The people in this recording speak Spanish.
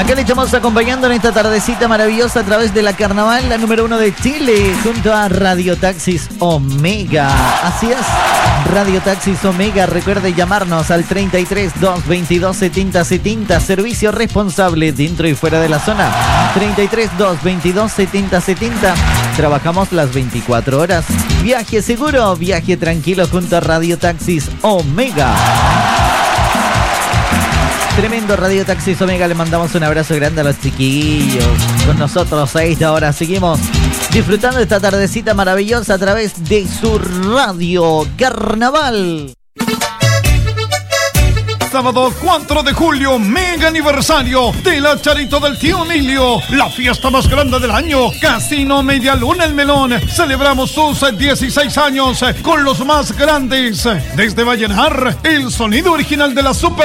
Acá le estamos acompañando en esta tardecita maravillosa a través de la Carnaval, la número 1 de Chile, junto a Radio Taxis Omega. Así es, Radio Taxis Omega. Recuerde llamarnos al 33 222 70 70. Servicio responsable dentro y fuera de la zona. 33 222 70 70. Trabajamos las 24 horas. Viaje seguro, viaje tranquilo junto a Radio Taxis Omega. Tremendo Radio Taxis Omega, le mandamos un abrazo grande a los chiquillos. Con nosotros a esta hora seguimos disfrutando de esta tardecita maravillosa a través de su Radio Carnaval. Sábado 4 de julio, mega aniversario de la Charito del Tío Emilio, la fiesta más grande del año. Casino Media Luna El Melón. Celebramos sus 16 años con los más grandes. Desde Vallenar, el sonido original de la Super